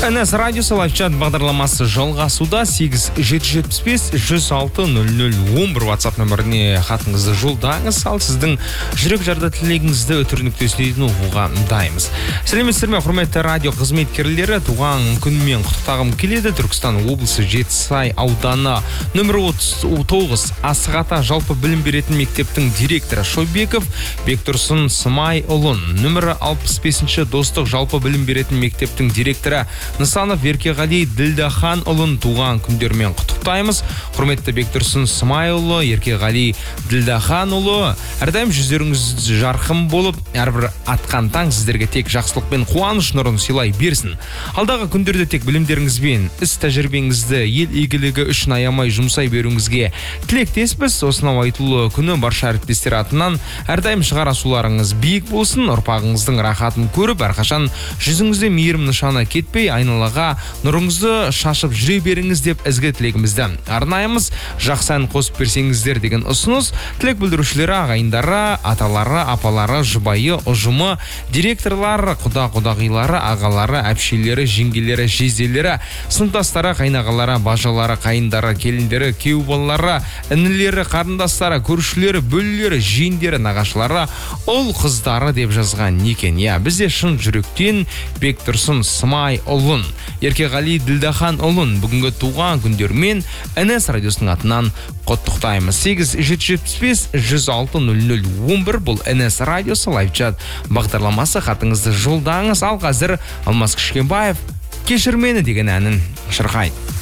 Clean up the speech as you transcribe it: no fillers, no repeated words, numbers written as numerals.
НС радиосы лайфчат бағдарламасы жалғасуда. 8-775-106-00-11 WhatsApp нөміріне хатыңызды жолдаңыз. Ал сіздің жүрек жарды тілегіңізді өтір нүктесінен оқуға дайынбыз. Сәлеметсіздер ме, құрметті радио қызметкерлері, туған күнмен құттықтағым келеді. Түркістан облысы Жетісай ауданы нөмір 39 Асығата жалпы білім беретін мектептің директоры Шойбеков Бектұрсын Смайұлын, нөмірі 65-ші Достық жалпы білім беретін мектептің директоры Нысанов Еркеғали Ділдаханұлын туған күндермен құттықтаймыз. Құрметті Бектұрсын Смайұлы, Еркеғали Ділдаханұлы, әрдайым жүздеріңіз жарқын болып, әрбір атқан таң сіздерге тек жақсылық пен қуаныш нұрын сыйлай берсін. Алдағы күндерде тек білімдеріңізбен, іс тәжірибеңізді ел игілігі үшін аямай жұмсай беруіңізге тілектеспіз. Осынау айтулы күні барша әріптестер атынан әрдайым шығарасуларыңыз биік болсын, ұрпағыңыздың рахатын көріп, әрқашан жүзіңізде мейірім нышаны кетпей, айналаға нұрыңызды шашып жүре беріңіз деп ізгі тілегімізді арнаймыз. Жақсы ән қосып берсеңіздер деген ұсыныс. Тілек білдірушілері, ағайындары, аталары, апалары, жұбайы, ұжымы, директорлар, құда-құдағилары, ағалары, әпшелері, жеңгелері, жезделері, сыныптастары, қайнағалары, бажалары, қайындары, келіндері, күйеу балалары, інілері, қарындастары, көршілері, бөлелері, жиендері, нағашылары, ұл қыздары деп жазған екен. Бізде шын жүректен Бектұрсын Смайұлын, Еркеғали Ділдаханұлын бүгінгі туған күндермен НС радиосының атынан құттықтаймыз. 8-775-106-00-11 бұл НС радиосы лайфчат бағдарламасы. Хатыңызды жолдаңыз. Ал қазір Алмас Кішкенбаев «Кешір мені» деген әнін шырқайды.